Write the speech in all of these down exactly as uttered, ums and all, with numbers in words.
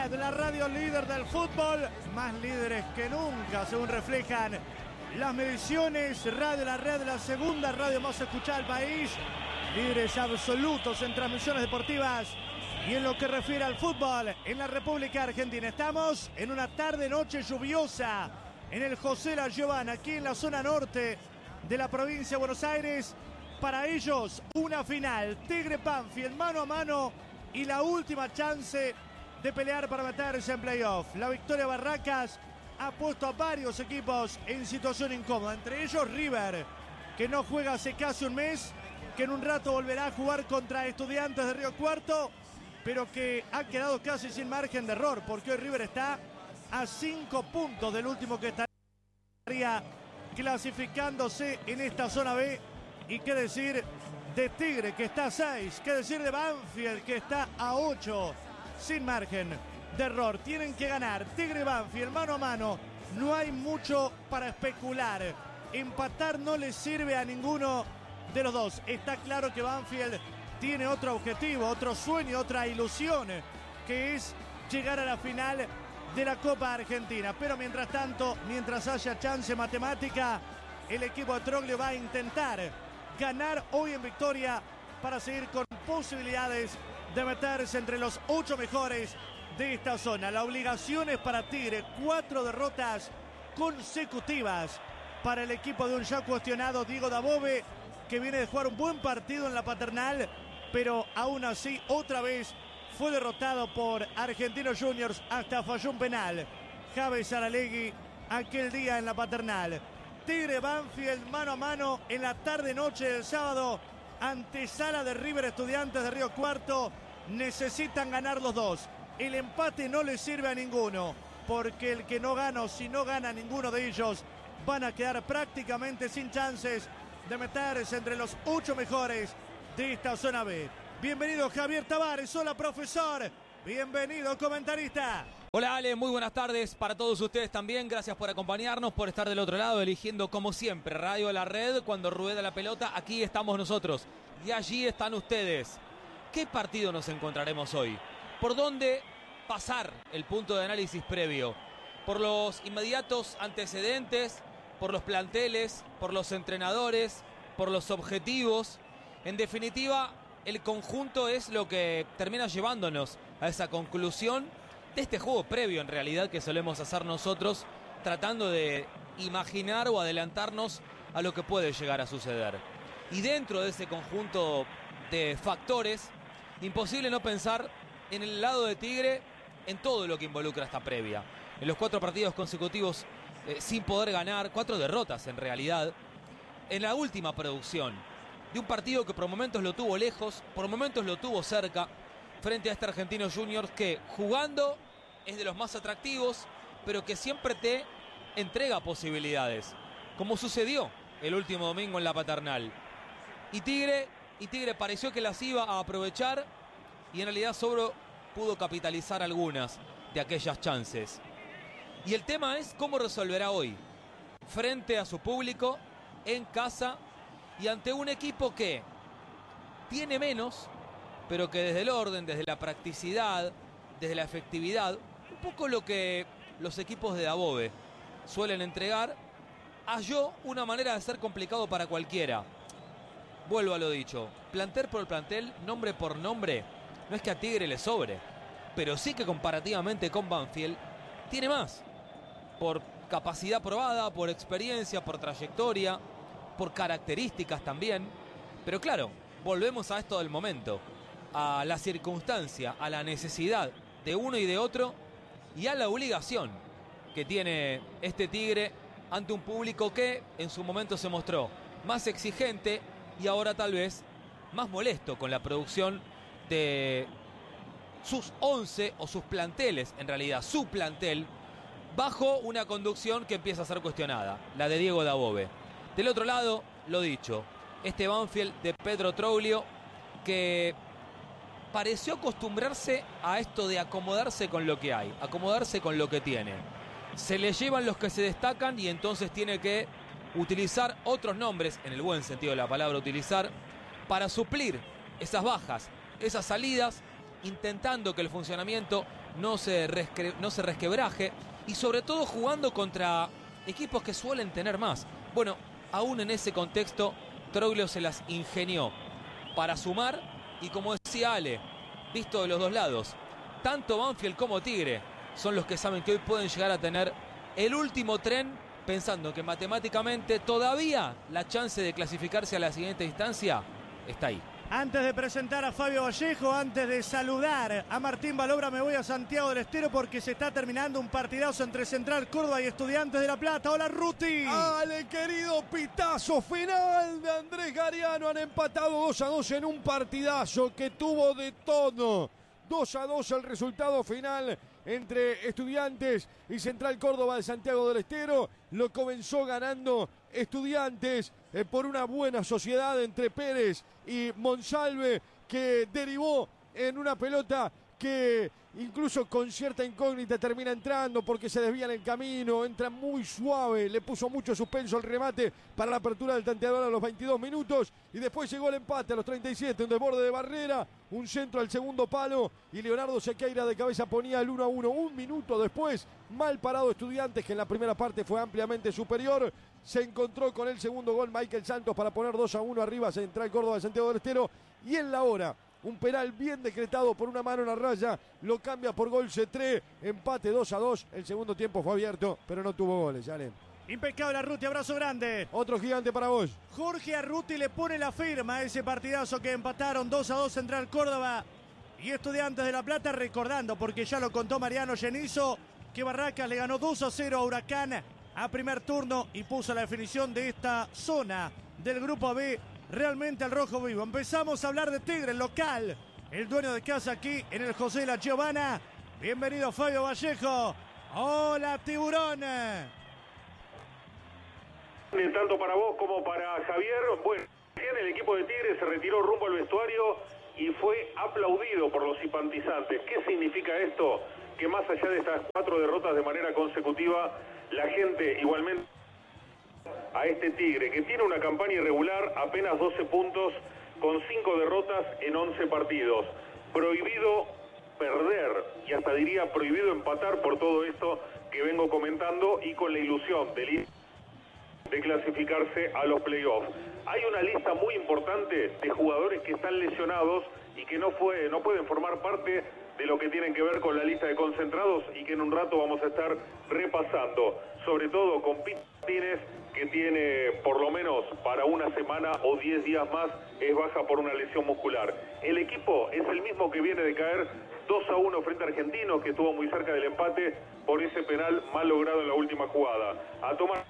Red, la radio líder del fútbol, más líderes que nunca, según reflejan las mediciones. Radio La Red, la segunda radio más escuchada del país, líderes absolutos en transmisiones deportivas y en lo que refiere al fútbol en la República Argentina. Estamos en una tarde-noche lluviosa en el José La Giovana, aquí en la zona norte de la provincia de Buenos Aires. Para ellos, una final, Tigre Banfield, mano a mano, y la última chance de pelear para meterse en playoff. La victoria Barracas ha puesto a varios equipos en situación incómoda, entre ellos River, que no juega hace casi un mes, que en un rato volverá a jugar contra Estudiantes de Río Cuarto, pero que ha quedado casi sin margen de error, porque hoy River está a cinco puntos del último que estaría clasificándose en esta zona B. Y qué decir de Tigre, que está a seis, qué decir de Banfield, que está a ocho, sin margen de error. Tienen que ganar Tigre y Banfield mano a mano, no hay mucho para especular. Empatar no les sirve a ninguno de los dos. Está claro que Banfield tiene otro objetivo, otro sueño, otra ilusión, que es llegar a la final de la Copa Argentina. Pero mientras tanto, mientras haya chance matemática, el equipo de Troglio va a intentar ganar hoy en Victoria para seguir con posibilidades de meterse entre los ocho mejores de esta zona. La obligación es para Tigre, cuatro derrotas consecutivas para el equipo de un ya cuestionado Diego Dabove, que viene de jugar un buen partido en la Paternal, pero aún así otra vez fue derrotado por Argentinos Juniors, hasta falló un penal Javi Saralegui aquel día en la Paternal. Tigre Banfield mano a mano en la tarde-noche del sábado, antesala de River Estudiantes de Río Cuarto. Necesitan ganar los dos. El empate no les sirve a ninguno, porque el que no gana o si no gana ninguno de ellos, van a quedar prácticamente sin chances de meterse entre los ocho mejores de esta zona B. Bienvenido Javier Tavares, hola profesor, bienvenido comentarista. Hola Ale, muy buenas tardes para todos ustedes también, gracias por acompañarnos, por estar del otro lado, eligiendo como siempre Radio La Red. Cuando rueda la pelota, aquí estamos nosotros y allí están ustedes. ¿Qué partido nos encontraremos hoy? ¿Por dónde pasar el punto de análisis previo? ¿Por los inmediatos antecedentes? ¿Por los planteles? ¿Por los entrenadores? ¿Por los objetivos? En definitiva, el conjunto es lo que termina llevándonos a esa conclusión de este juego previo, en realidad, que solemos hacer nosotros, tratando de imaginar o adelantarnos a lo que puede llegar a suceder. Y dentro de ese conjunto de factores, imposible no pensar en el lado de Tigre, en todo lo que involucra esta previa. En los cuatro partidos consecutivos eh, sin poder ganar, cuatro derrotas en realidad, en la última producción de un partido que por momentos lo tuvo lejos, por momentos lo tuvo cerca, frente a este Argentinos Juniors que jugando es de los más atractivos, pero que siempre te entrega posibilidades, como sucedió el último domingo en la Paternal. Y Tigre, y Tigre pareció que las iba a aprovechar y en realidad solo pudo capitalizar algunas de aquellas chances. Y el tema es cómo resolverá hoy, frente a su público, en casa y ante un equipo que tiene menos, pero que desde el orden, desde la practicidad, desde la efectividad, un poco lo que los equipos de Dabove suelen entregar, halló una manera de ser complicado para cualquiera. Vuelvo a lo dicho, plantel por plantel, nombre por nombre, no es que a Tigre le sobre, pero sí que comparativamente con Banfield tiene más, por capacidad probada, por experiencia, por trayectoria, por características también. Pero claro, volvemos a esto del momento, a la circunstancia, a la necesidad de uno y de otro y a la obligación que tiene este Tigre ante un público que en su momento se mostró más exigente y ahora tal vez más molesto con la producción de sus once o sus planteles, en realidad su plantel, bajo una conducción que empieza a ser cuestionada, la de Diego Dabove. Del otro lado, lo dicho, este Banfield de Pedro Troglio que pareció acostumbrarse a esto de acomodarse con lo que hay, acomodarse con lo que tiene. Se le llevan los que se destacan y entonces tiene que utilizar otros nombres, en el buen sentido de la palabra utilizar, para suplir esas bajas, esas salidas, intentando que el funcionamiento no se, resque, no se resquebraje y sobre todo jugando contra equipos que suelen tener más. Bueno, aún en ese contexto, Troglio se las ingenió para sumar y, como decía Ale, visto de los dos lados, tanto Banfield como Tigre son los que saben que hoy pueden llegar a tener el último tren, pensando que matemáticamente todavía la chance de clasificarse a la siguiente instancia está ahí. Antes de presentar a Fabio Vallejo, antes de saludar a Martín Balobra, me voy a Santiago del Estero porque se está terminando un partidazo entre Central Córdoba y Estudiantes de La Plata. Hola, Ruti. Ale, querido, pitazo final de Andrés Gariano. Han empatado dos a dos en un partidazo que tuvo de todo. dos a dos el resultado final entre Estudiantes y Central Córdoba de Santiago del Estero. Lo comenzó ganando Estudiantes eh, por una buena sociedad entre Pérez y Monsalve, que derivó en una pelota que incluso con cierta incógnita termina entrando porque se desvía en el camino, entra muy suave, le puso mucho suspenso el remate para la apertura del tanteador a los veintidós minutos y después llegó el empate a los treinta y siete, un desborde de Barrera, un centro al segundo palo y Leonardo Sequeira de cabeza ponía el uno a uno. Un minuto después, mal parado Estudiantes, que en la primera parte fue ampliamente superior, se encontró con el segundo gol Michael Santos para poner dos a uno arriba Central Córdoba de Santiago del Estero, y en la hora un penal bien decretado por una mano en la raya, lo cambia por gol Cetré, empate dos a dos, el segundo tiempo fue abierto, pero no tuvo goles, ¿sale? Impecable Arruti, abrazo grande. Otro gigante para vos. Jorge Arruti le pone la firma a ese partidazo que empataron dos a dos Central Córdoba y Estudiantes de La Plata, recordando, porque ya lo contó Mariano Genizo, que Barracas le ganó dos a cero a Huracán a primer turno y puso la definición de esta zona del Grupo B realmente al rojo vivo. Empezamos a hablar de Tigre, el local, el dueño de casa aquí en el José de la Giovanna. Bienvenido Fabio Vallejo. Hola, Tiburón. Tanto para vos como para Javier. Bueno, el equipo de Tigre se retiró rumbo al vestuario y fue aplaudido por los simpatizantes. ¿Qué significa esto? Que más allá de estas cuatro derrotas de manera consecutiva, la gente igualmente a este Tigre, que tiene una campaña irregular, apenas doce puntos, con cinco derrotas en once partidos. Prohibido perder, y hasta diría prohibido empatar por todo esto que vengo comentando, y con la ilusión de, de clasificarse a los playoffs. Hay una lista muy importante de jugadores que están lesionados y que no, fue, no pueden formar parte de lo que tienen que ver con la lista de concentrados y que en un rato vamos a estar repasando, sobre todo con Pito Martínez, que tiene por lo menos para una semana o diez días más, es baja por una lesión muscular. El equipo es el mismo que viene de caer dos a uno frente a Argentinos, que estuvo muy cerca del empate por ese penal mal logrado en la última jugada. A tomar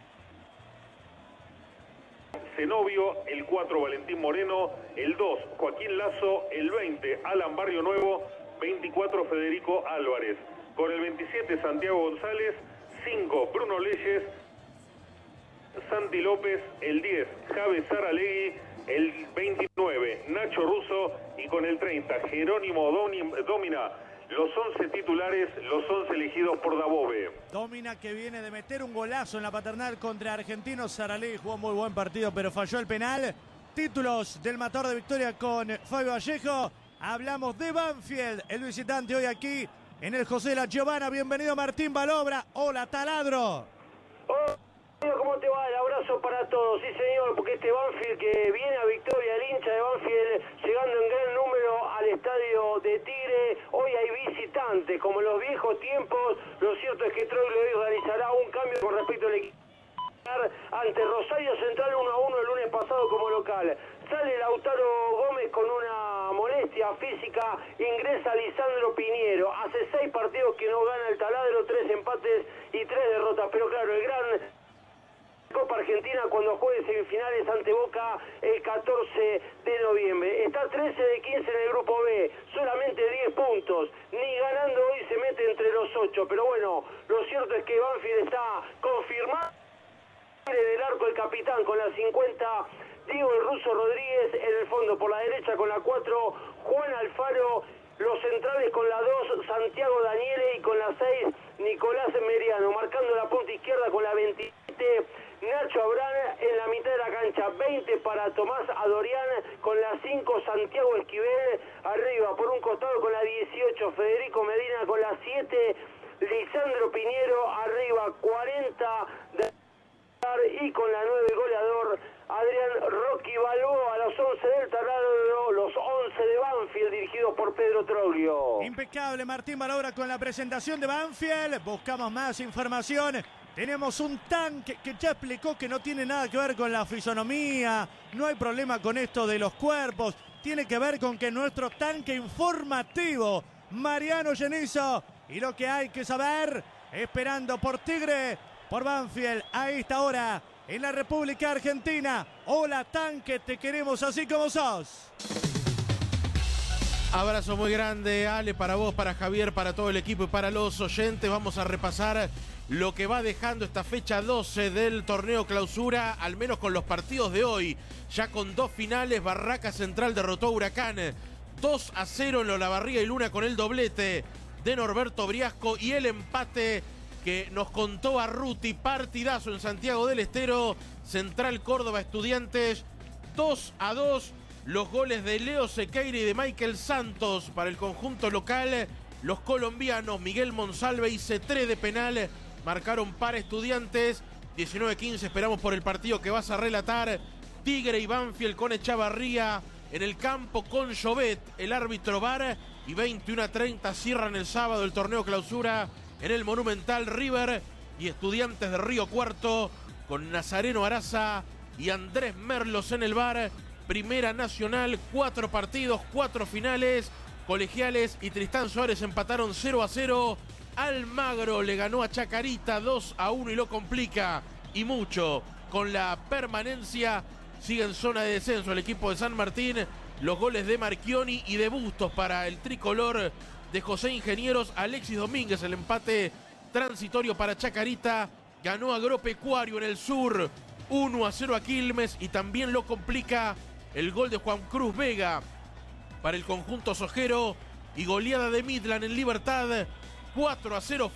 Zenobio, el cuatro Valentín Moreno, el dos Joaquín Lazo, el veinte Alan Barrio Nuevo, veinticuatro Federico Álvarez, con el veintisiete Santiago González, cinco Bruno Leyes, Santi López, el diez Javi Saralegui, el veintinueve Nacho Russo y con el treinta Jerónimo Domina. Los once titulares, los once elegidos por Dabove. Domina, que viene de meter un golazo en la Paternal contra Argentinos. Saralegui jugó muy buen partido, pero falló el penal. Títulos del Matador de Victoria con Fabio Vallejo. Hablamos de Banfield, el visitante hoy aquí en el José de la Giovanna. Bienvenido Martín Balobra. Hola, Taladro. Hola, ¿cómo te va? El abrazo para todos. Sí, señor, porque este Banfield que viene a victoria, el hincha de Banfield llegando en gran número al estadio de Tigre. Hoy hay visitantes, como en los viejos tiempos. Lo cierto es que Troglio hoy organizará un cambio con respecto al equipo ante Rosario Central uno a uno el lunes pasado como local. Sale Lautaro Gómez con una molestia física, ingresa Lisandro Piñero. Hace seis partidos que no gana el Taladro, tres empates y tres derrotas. Pero claro, el gran Copa Argentina cuando juegue semifinales ante Boca el catorce de noviembre. Está trece de quince en el grupo B, solamente diez puntos. Ni ganando hoy se mete entre los ocho. Pero bueno, lo cierto es que Banfield está confirmado del arco el capitán con la cincuenta, Diego el Ruso Rodríguez, en el fondo por la derecha con la cuatro, Juan Alfaro, los centrales con la dos, Santiago Daniele, y con la seis, Nicolás Meriano, marcando la punta izquierda con la veintisiete, Nacho Abrán en la mitad de la cancha, veinte para Tomás Adorián, con la cinco, Santiago Esquivel, arriba por un costado con la dieciocho, Federico Medina con la siete, Lisandro Piñero arriba cuarenta de... y con la nueve goleador Adrián Rocky Balboa, a los once del Taladro, los once de Banfield dirigidos por Pedro Troglio. Impecable Martín Balobra con la presentación de Banfield. Buscamos más información. Tenemos un tanque que ya explicó que no tiene nada que ver con la fisonomía, no hay problema con esto de los cuerpos, tiene que ver con que nuestro tanque informativo, Mariano Genizo, y lo que hay que saber, esperando por Tigre, por Banfield, a esta hora, en la República Argentina. Hola tanque, te queremos así como sos. Abrazo muy grande, Ale, para vos, para Javier, para todo el equipo y para los oyentes. Vamos a repasar lo que va dejando esta fecha doce del torneo clausura, al menos con los partidos de hoy. Ya con dos finales, Barraca Central derrotó a Huracán dos a cero en Olavarría y Luna con el doblete de Norberto Briasco y el empate que nos contó Arruti, partidazo en Santiago del Estero, Central Córdoba Estudiantes, dos a dos. Los goles de Leo Sequeira y de Michael Santos para el conjunto local. Los colombianos Miguel Monsalve y Cetré de penal marcaron para Estudiantes. diecinueve quince, esperamos por el partido que vas a relatar. Tigre y Banfield con Echavarría en el campo con Jovet, el árbitro V A R. Y veintiuno a treinta cierran el sábado el torneo clausura en el Monumental. River y Estudiantes de Río Cuarto con Nazareno Araza y Andrés Merlos en el V A R. Primera Nacional, cuatro partidos, cuatro finales. Colegiales y Tristán Suárez empataron cero a cero. Almagro le ganó a Chacarita dos a uno y lo complica y mucho con la permanencia. Sigue en zona de descenso el equipo de San Martín. Los goles de Marchioni y de Bustos para el tricolor de José Ingenieros. Alexis Domínguez, el empate transitorio para Chacarita. Ganó Agropecuario en el sur uno a cero a Quilmes y también lo complica el gol de Juan Cruz Vega para el conjunto sojero y goleada de Midland en Libertad cuatro a cero